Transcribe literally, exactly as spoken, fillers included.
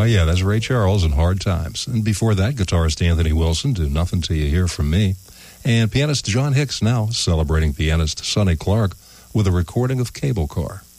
Oh, yeah, that's Ray Charles in Hard Times. And before that, guitarist Anthony Wilson, Do Nothing Till You Hear From Me. And pianist John Hicks now celebrating pianist Sonny Clark with a recording of Cable Car.